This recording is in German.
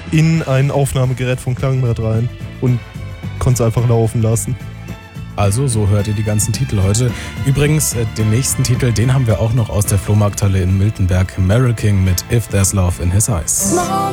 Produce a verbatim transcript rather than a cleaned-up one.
in ein Aufnahmegerät von Klangbrett rein und konnte es einfach laufen lassen. Also, so hört ihr die ganzen Titel heute. Übrigens, äh, den nächsten Titel, den haben wir auch noch aus der Flohmarkthalle in Miltenberg. Meryl King mit If There's Love in His Eyes.